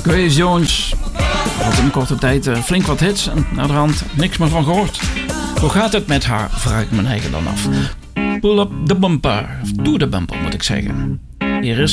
Grace Jones had in een korte tijd flink wat hits en naar de hand niks meer van gehoord. Hoe gaat het met haar, vraag ik mijn eigen dan af. Pull up the bumper, of do the bumper moet ik zeggen. Hier is